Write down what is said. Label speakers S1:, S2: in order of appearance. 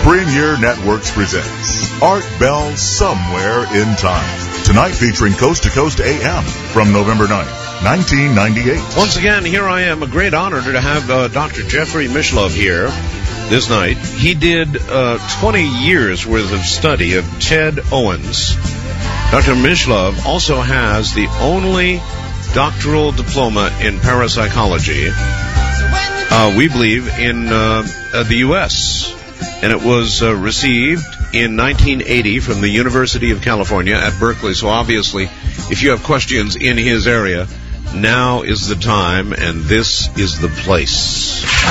S1: Premier Networks presents Art Bell Somewhere in Time. Tonight featuring Coast to Coast AM from November 9th, 1998.
S2: Once again, here I am. A great honor to have Dr. Jeffrey Mishlove here this night. He did 20 years worth of study of Ted Owens. Dr. Mishlove also has the only doctoral diploma in parapsychology, we believe, in the U.S., and it was received in 1980 from the University of California at Berkeley. So obviously, if you have questions in his area, now is the time, and this is the place.